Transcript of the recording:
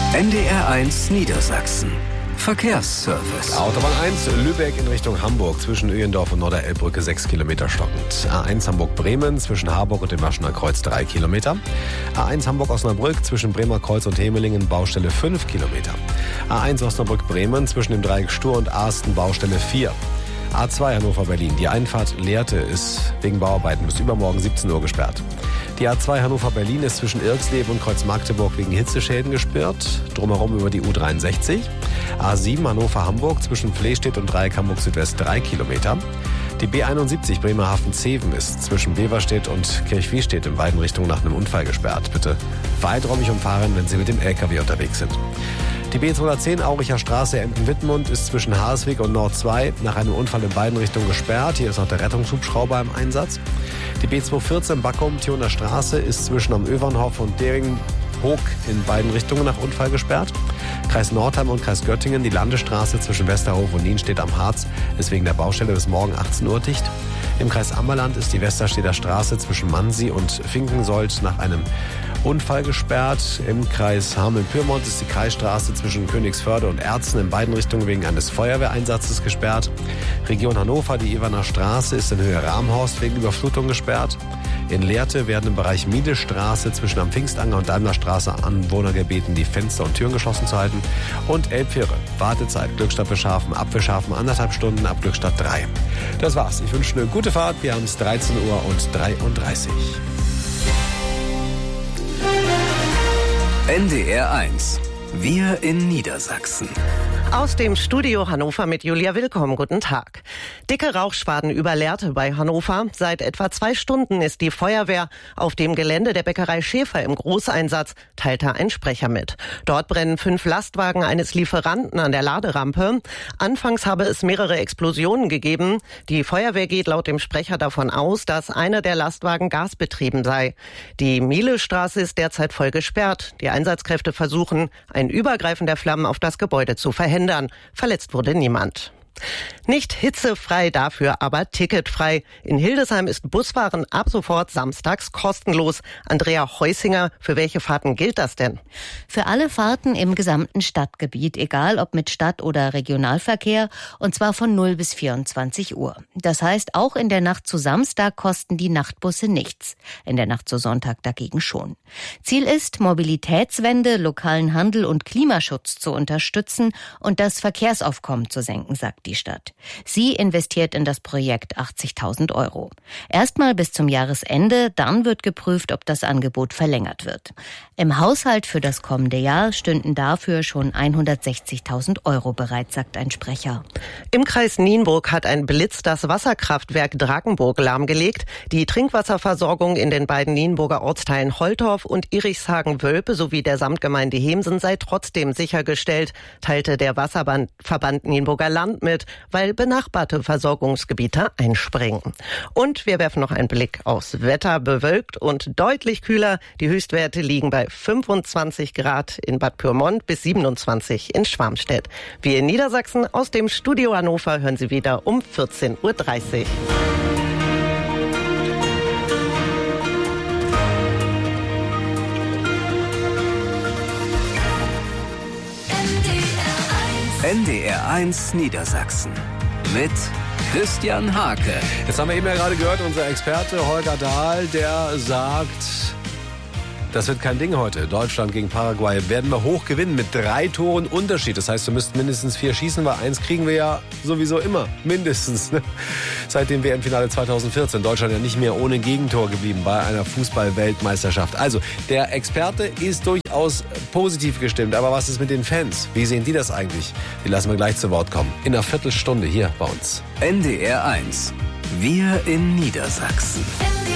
NDR1 Niedersachsen. Verkehrsservice. Autobahn 1, Lübeck in Richtung Hamburg, zwischen Öhendorf und Norderelbbrücke 6 Kilometer stockend. A1 Hamburg-Bremen, zwischen Harburg und dem Maschener Kreuz 3 Kilometer. A1 Hamburg-Osnabrück, zwischen Bremer Kreuz und Hemelingen, Baustelle 5 Kilometer. A1 Osnabrück-Bremen, zwischen dem Dreieck Stur und Arsten, Baustelle 4. A2 Hannover-Berlin, die Einfahrt Lehrte ist wegen Bauarbeiten bis übermorgen 17 Uhr gesperrt. Die A2 Hannover-Berlin ist zwischen Irxleben und Kreuz-Magdeburg wegen Hitzeschäden gesperrt, drumherum über die U63. A7 Hannover-Hamburg zwischen Flehstedt und Dreieck Hamburg-Südwest 3 Kilometer. Die B71 Bremerhaven-Zeven ist zwischen Beverstedt und Kirchwiestedt in beiden Richtungen nach einem Unfall gesperrt. Bitte weiträumig umfahren, wenn Sie mit dem LKW unterwegs sind. Die B210 Auricher Straße Emden-Wittmund ist zwischen Harswig und Nord 2 nach einem Unfall in beiden Richtungen gesperrt. Hier ist noch der Rettungshubschrauber im Einsatz. Die B214 Backum-Thioner Straße ist zwischen am Övernhof und Deringhoek in beiden Richtungen nach Unfall gesperrt. Kreis Nordheim und Kreis Göttingen, die Landesstraße zwischen Westerhof und Nienstedt am Harz ist wegen der Baustelle bis morgen 18 Uhr dicht. Im Kreis Ammerland ist die Westerstedter Straße zwischen Mansi und Finkensold nach einem Unfall gesperrt. Im Kreis Hameln-Pyrmont ist die Kreisstraße zwischen Königsförde und Erzen in beiden Richtungen wegen eines Feuerwehreinsatzes gesperrt. Region Hannover, die Ewerner Straße ist in Höhe Ramhorst wegen Überflutung gesperrt. In Lehrte werden im Bereich Miedestraße zwischen am Pfingstanger und Daimlerstraße Anwohner gebeten, die Fenster und Türen geschlossen zu halten. Und Elbfirre, Wartezeit, Glückstadt Beschafen, ab Beschafen 1,5 Stunden, ab Glückstadt 3. Das war's. Ich wünsche eine gute Fahrt. Wir haben es 13:33 Uhr. NDR1. Wir in Niedersachsen. Aus dem Studio Hannover mit Julia Willkommen. Guten Tag. Dicke Rauchschwaden über Lehrte bei Hannover. Seit etwa 2 Stunden ist die Feuerwehr auf dem Gelände der Bäckerei Schäfer im Großeinsatz, teilte ein Sprecher mit. Dort brennen 5 Lastwagen eines Lieferanten an der Laderampe. Anfangs habe es mehrere Explosionen gegeben. Die Feuerwehr geht laut dem Sprecher davon aus, dass einer der Lastwagen gasbetrieben sei. Die Mielestraße ist derzeit voll gesperrt. Die Einsatzkräfte versuchen, ein Übergreifen der Flammen auf das Gebäude zu verhindern. Verletzt wurde niemand. Nicht hitzefrei, dafür aber ticketfrei. In Hildesheim ist Busfahren ab sofort samstags kostenlos. Andrea Heusinger, für welche Fahrten gilt das denn? Für alle Fahrten im gesamten Stadtgebiet, egal ob mit Stadt- oder Regionalverkehr, und zwar von 0 bis 24 Uhr. Das heißt, auch in der Nacht zu Samstag kosten die Nachtbusse nichts. In der Nacht zu Sonntag dagegen schon. Ziel ist, Mobilitätswende, lokalen Handel und Klimaschutz zu unterstützen und das Verkehrsaufkommen zu senken, sagt die Stadt. Sie investiert in das Projekt 80.000 €. Erstmal bis zum Jahresende, dann wird geprüft, ob das Angebot verlängert wird. Im Haushalt für das kommende Jahr stünden dafür schon 160.000 € bereit, sagt ein Sprecher. Im Kreis Nienburg hat ein Blitz das Wasserkraftwerk Drakenburg lahmgelegt. Die Trinkwasserversorgung in den beiden Nienburger Ortsteilen Holtorf und Irichshagen-Wölpe sowie der Samtgemeinde Hemsen sei trotzdem sichergestellt, teilte der Wasserverband Nienburger Land mit, weil benachbarte Versorgungsgebiete einspringen. Und wir werfen noch einen Blick aufs Wetter. Bewölkt und deutlich kühler. Die Höchstwerte liegen bei 25 Grad in Bad Pyrmont bis 27 in Schwarmstedt. Wir in Niedersachsen aus dem Studio Hannover hören Sie wieder um 14:30 Uhr. NDR1 Niedersachsen mit Christian Hake. Jetzt haben wir eben ja gerade gehört, unser Experte Holger Dahl, der sagt, das wird kein Ding heute. Deutschland gegen Paraguay werden wir hoch gewinnen mit 3 Toren Unterschied. Das heißt, wir müssten mindestens 4 schießen, weil 1 kriegen wir ja sowieso immer. Mindestens. Ne? Seit dem WM-Finale 2014. Deutschland ja nicht mehr ohne Gegentor geblieben bei einer Fußball-Weltmeisterschaft. Also, der Experte ist durchaus positiv gestimmt. Aber was ist mit den Fans? Wie sehen die das eigentlich? Die lassen wir gleich zu Wort kommen. In einer Viertelstunde hier bei uns. NDR1. Wir in Niedersachsen.